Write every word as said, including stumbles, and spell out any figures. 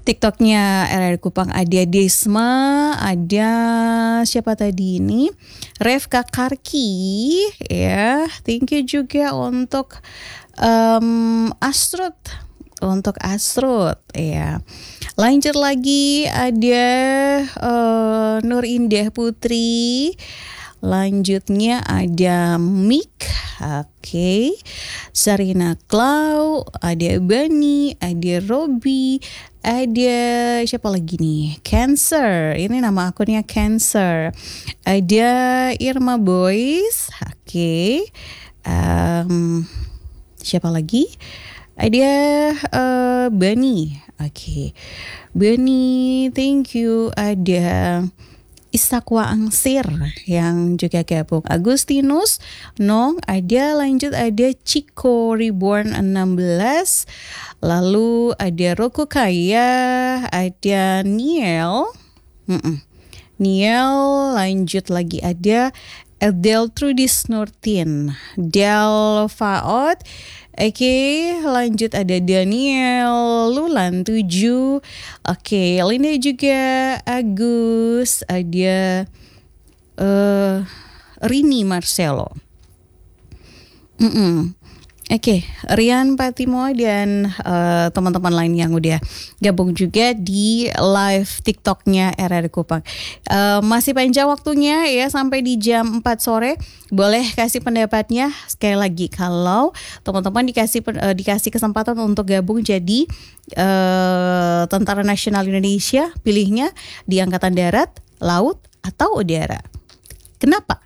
TikToknya R R Kupang ada Desma, ada siapa tadi ini? Revka Karki, ya. Thank you juga untuk um, Astrud, untuk Astrud, ya. Lanjut lagi ada uh, Nur Indah Putri. Lanjutnya ada Mik, oke, okay. Sarina Klau, ada Bani, ada Robi, ada siapa lagi nih? Cancer, ini nama akunnya Cancer. Ada Irma Boys, oke. Okay. Um, siapa lagi? Ada uh, Bani, oke. Okay. Bani, thank you. Ada Isakwa Angsir yang juga gabung. Agustinus, Nong, ada lanjut ada Chico Reborn enam belas. Lalu ada Roku Kaya, ada Niel. Mm-mm. Niel, lanjut lagi ada Del Trudis Nurtin, Del Faot. Oke, lanjut ada Daniel Lulan tujuh. Oke, Linda juga Agus, ada uh, Rini Marcelo. Mm-mm. Oke, Rian Patimo dan uh, teman-teman lain yang udah gabung juga di live TikToknya R R Kupang. Uh, masih panjang waktunya ya sampai di jam empat sore. Boleh kasih pendapatnya sekali lagi kalau teman-teman dikasih uh, dikasih kesempatan untuk gabung jadi uh, Tentara Nasional Indonesia, pilihnya di Angkatan Darat, Laut atau Udara. Kenapa?